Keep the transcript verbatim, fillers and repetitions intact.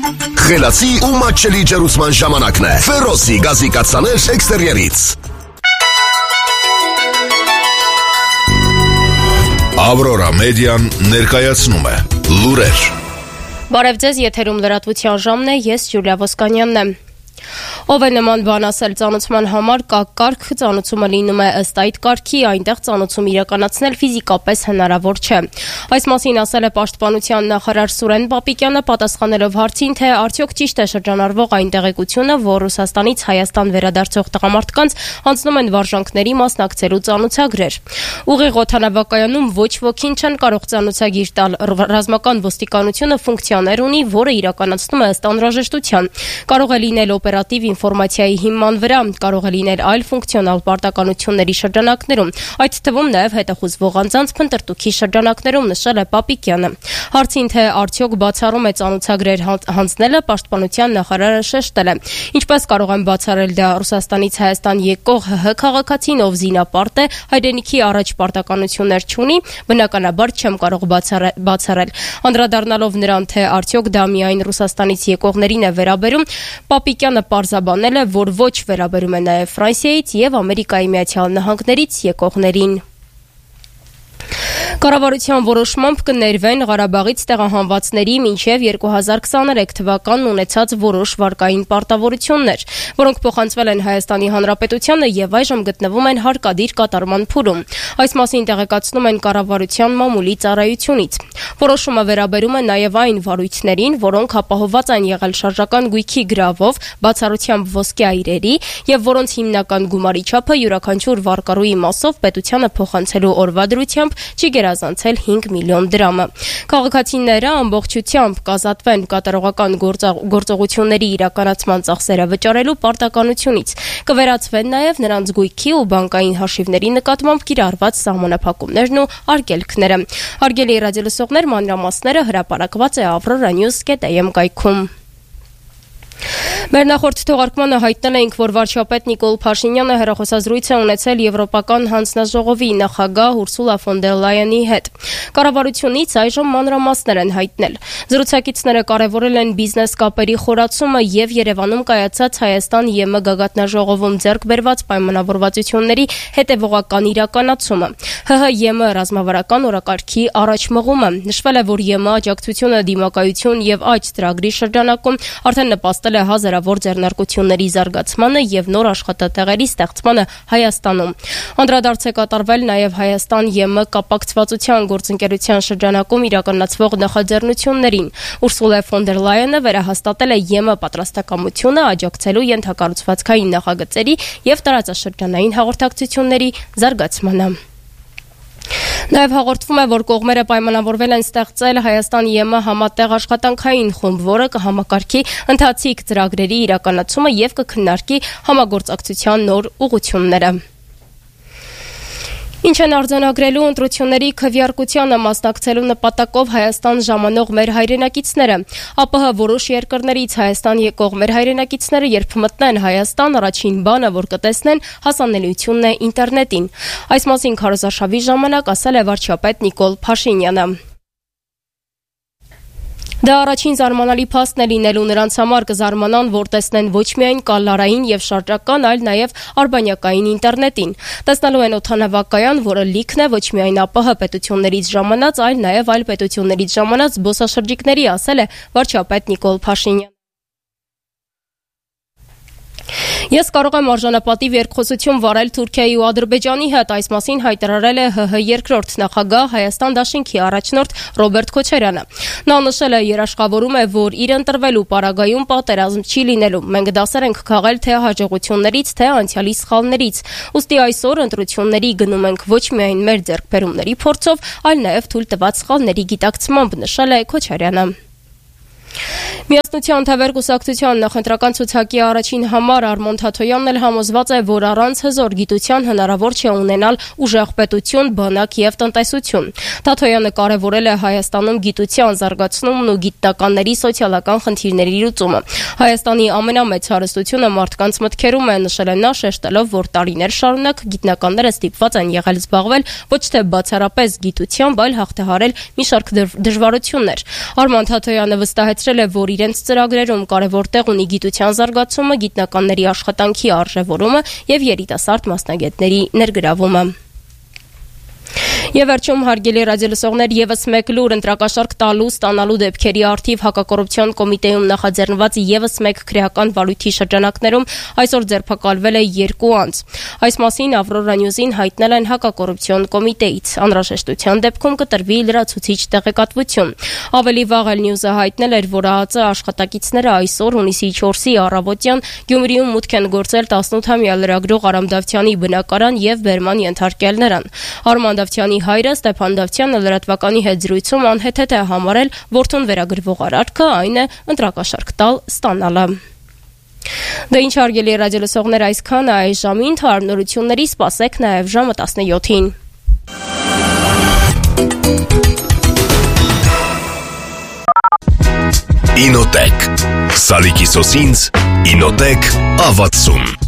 Խելացի ու մատչելի ջերուսման ժամանակն է։ Ֆերոսի գազի կաթսաներ էքստերիերից։ Ավրորա մեդիան ներկայացնում է լուրեր։ Բարև ձեզ, եթերում լրատվության ժամն է, ես Յուլիա Ոսկանյանն եմ։ Ով է նման բան ասել ծանոթման համար կա կարգ, ծանոթումը լինում է ըստ այդ կարգի, այնտեղ ծանոթում իրականացնել ֆիզիկապես հնարավոր չէ։ Այս մասին ասել է Պաշտպանության նախարար Սուրեն Պապիկյանը, պատասխանելով հարցին, թե արդյոք ճիշտ է շրջանառվող այն տեղեկությունը, որ Ռուսաստանից Հայաստան վերադարձող տղամարդկանց անցնում են վարժանքների մասնակցելու ծանոթագրեր։ Ուղիղ օդանավակայանում ոչ ոքին չեն կարող ծանոթագիր տալ, ռազմական ոստիկանությունը ֆունկցիաներ ունի, որը իրականացնում է ըստ անհրաժեշտության։ Կարող է լինել օպերատիվ ինֆորմացիայի հիման վրա, կարող է լինել այլ ֆունկցիոնալ պարտականությունների շրջանակներում, այդ թվում նաև հետախուզվող անձանց փնտրտուքի շրջանակներում, նշել է Պապիկյանը։ Հարցին, թե արդյոք բացառում է ծանոթագրեր հանձնելը, Պաշտպանության նախարարը շեշտել է. Ինչպես կարող են բացառել դա Ռուսաստանից Հայաստան եկող ՀՀ քաղաքացին, ով զինապարտ է, հայրենիքի առաջ պարտականություններ չունի, բնականաբար չեմ կարող բացառել։ Անդրադառնալով նրան, թե արդյոք դա միայն Ռուսաստանից եկողներին է վերաբերում, Պապիկյանը պարզաբանել է, որ ոչ վերաբերում է նաև Ֆրանսիայից եւ Ամերիկայի Միացյալ Նահանգներից եկողներին։ Կառավարության որոշմամբ կներվեն Ղարաբաղից տեղահանվածների մինչև երկու հազար քսաներեք թվականն ունեցած որոշ վարկային պարտավորություններ, որոնք փոխանցվել են Հայաստանի Հանրապետությանը եւ այժմ գտնվում են հարկադիր կատարման փուլում։ Այս մասին տեղեկացնում են կառավարության մամուլի ծառայությունից։ Որոշումը վերաբերում է նաև այն վարույթներին, որոնք ապահովված են եղել շարժական գույքի գրավով, բացառությամբ ոսկե այրերի եւ որոնց հիմնական գումարի չափը յուրաքանչյուր վարկառուի մասով պետությանը փոխանցելու օրվա դրությամբ չի գերազանցել հինգ միլիոն դրամը։ Քաղաքացիները ամբողջությամբ կազատվեն կատարողական գործողությունների իրականացման ծախսերը վճարելու պարտականությունից։ Կվերացվեն նաև նրանց գույքի ու բանկային հաշիվների նկատմամբ կիրառված սահմանափակումներն ու արգելքները։ Հարգելի ռադիոլսողներ, մանրամասները հրապարակված է Avrora News dot am կայքում։ Մեր նախորդ թողարկմանը հայտնել էինք, որ վարչապետ Նիկոլ Փաշինյանը հեռախոսազրույց է ունեցել Եվրոպական հանձնաժողովի նախագահ Ուրսուլա ֆոն դեր Լայենի հետ։ Կառավարությունից այժմ մանրամասներ են հայտնել։ Զրուցակիցները կարևորել են բիզնես կապերի խորացումը եւ Երևանում կայացած Հայաստան-ԵՄ գագաթնաժողովում ձեռք բերված պայմանավորվածությունների հետեւողական իրականացումը։ ՀՀ-ԵՄ ռազմավարական օրակարգի առաջմղումը։ Նշվել է, որ ԵՄ աջակցությունը դիմակայություն եւ աճ ծրագրի շրջանակում արդեն նպաստել է հազարավոր ձեռնարկությունների զարգացմանը եւ նոր աշխատատեղերի ստեղծմանը Հայաստանում։ Անդրադարձ է կատարվել նաեւ Հայաստան-ԵՄ կապակցվածության գործընկերության շրջանակում իրականացվող նախաձեռնություններին։ Ուրսուլա ֆոն դեր Լայենը վերահաստատել է ԵՄ պատրաստակամությունը աջակցելու ենթակառուցվածքային նախագծերի եւ տարածաշրջանային հաղորդակցությունների զարգացմանը։ Նաև հաղորդվում է, որ կողմերը պայմանավորվել են ստեղծել Հայաստան-ԵՄ համատեղ աշխատանքային խումբ, որը կհամակարգի ընթացիկ ծրագրերի իրականացումը եւ կքննարկի համագործակցության նոր ուղղությունները։ Ինչ են արձանագրելու ընտրությունների քվեարկությանը մասնակցելու նպատակով Հայաստան ժամանող մեր հայրենակիցները։ ԱՊՀ որոշ երկրներից Հայաստան եկող մեր հայրենակիցները, երբ մտնեն Հայաստան, առաջին բանը, որ կտեսնեն, հասանելիությունն է ինտերնետին։ Այս մասին քարոզարշավի ժամանակ ասել է վարչապետ Նիկոլ Փաշինյանը։ Դա առաջին զարմանալի փաստն է լինելու նրանց համար, կզարմանան, որ տեսնեն ոչ միայն կալարային եւ շարժական, այլ նաեւ արբանյակային ինտերնետին։ Տեսնելու են օդանավակայան, որը լիքն է ոչ միայն ԱՊՀ պետություններից ժամանած, այլ նաեւ այլ պետություններից ժամանած զբոսաշրջիկների, ասել է վարչապետ Նիկոլ Փաշինյանը։ Ես կարող եմ արժանապատիվ երկխոսություն վարել Թուրքիայի ու Ադրբեջանի հետ, այս մասին հայտարարել է ՀՀ երկրորդ նախագահ Հայաստան դաշինքի առաջնորդ Ռոբերտ Քոչարյանը։ Նա նշել է, երաշխավորում է, որ իր ընտրվելու պարագայում պատերազմ չի լինելու։ Մենք դասեր ենք քաղել թե հաջողություններից, թե անցյալի սխալներից։ Ուստի այսօր ընտրությունների գնում ենք ոչ միայն մեր ձեռքբերումների փորձով, այլ նաև թույլ տված սխալների գիտակցմամբ, նշել է Քոչարյանը։ Միասնության թևեր կուսակցության նախընտրական ցուցակի առաջին համար Արմոն Թաթոյանն էլ համոզված է, որ առանց հզոր գիտության հնարավոր չէ ունենալ ուժեղ պետություն, բանակ եւ տնտեսություն։ Թաթոյանը կարևորել է Հայաստանում գիտության զարգացումն ու գիտնականների սոցիալական խնդիրների լուծումը։ Հայաստանի ամենամեծ հարստությունը մարդկանց մտքերում է, նշել է նա, շեշտելով, որ տարիներ շարունակ գիտնականները ստիպված են եղել զբաղվել ոչ թե բացառապես գիտությամբ, այլ հաղթահարել մի շարք դժվարություններ։ Արմոն Թաթոյանը վստահեց, կարծրել է, որ իրենց ծրագրերում կարևոր տեղ ունի գիտության զարգացումը, գիտնականների աշխատանքի արժևորումը եւ երիտասարդ մասնագետների ներգրավումը։ Եվ վերջում հարգելի ռադիոլսողներ եւս մեկ լուր ընտրակաշարք տալու ստանալու դեպքերի արդիվ հակակոռուպցիոն կոմիտեում նախաձեռնված եւս մեկ քրեական վարույթի շրջանակներում այսօր ձերբակալվել է երկու անձ։ Այս մասին Ավրորա Նյուզին հայտնել են հակակոռուպցիոն կոմիտեից։ Անհրաժեշտության դեպքում կտրվի լրացուցիչ տեղեկատվություն։ Ավելի վաղ էլ Նյուզը հայտնել էր, որ ԱԱԾ աշխատակիցները այսօր հունիսի չորսի առավոտյան Գյումրիում մուտք են գործել տասնութամյա լրագրող Արամ Դավթյանի բնակարան եւ բերման ենթարկել նրան։ Արման Դավթյանի հայրը Ստեփան Դավթյանը լրատվականի հետ զրույցում անհեթեթ է համարել որդուն վերագրվող արարքը, այն է ընտրակաշարք տալ ստանալը։ Դե ինչ հարգելի ռադիոլսողներ, այսքանը այս ժամին հարնորությունների սպասեք նաև ժամը տասնյոթին։ Ինոտեք Սալիկի սոսինց Ինոտեք ավացում